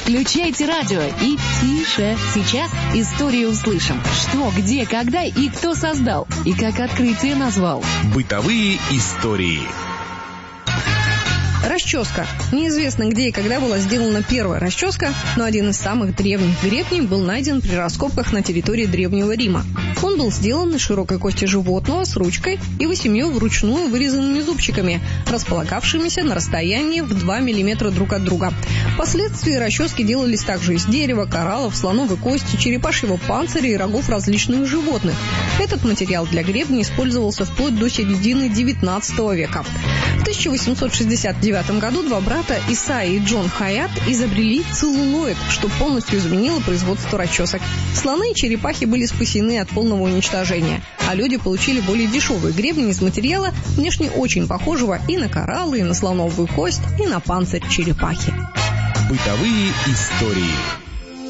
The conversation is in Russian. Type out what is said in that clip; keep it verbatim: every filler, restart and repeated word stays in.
Включайте радио и тише. Сейчас историю услышим. Что, где, когда и кто создал, и как открытие назвал. Бытовые истории. Расческа. Неизвестно, где и когда была сделана первая расческа, но один из самых древних гребней был найден при раскопках на территории Древнего Рима. Он был сделан из широкой кости животного с ручкой и восемью вручную вырезанными зубчиками, располагавшимися на расстоянии в два миллиметра друг от друга. Впоследствии расчески делались также из дерева, кораллов, слоновой кости, черепашьего панциря и рогов различных животных. Этот материал для гребня использовался вплоть до середины девятнадцатого века. В тысяча восемьсот шестьдесят девятом году два брата Исайя и Джон Хайат изобрели целлулоид, что полностью изменило производство расчесок. Слоны и черепахи были спасены от полного уничтожения, а люди получили более дешевые гребни из материала, внешне очень похожего и на кораллы, и на слоновую кость, и на панцирь черепахи. Бытовые истории.